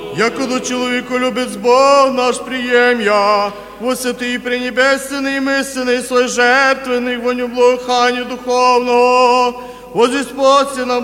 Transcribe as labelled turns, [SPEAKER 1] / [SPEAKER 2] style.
[SPEAKER 1] Якоду чоловіку любець Бог наш приєм'я, во святий пренебесний мислений свой жертвений воню благоханю духовного, возіспоться нам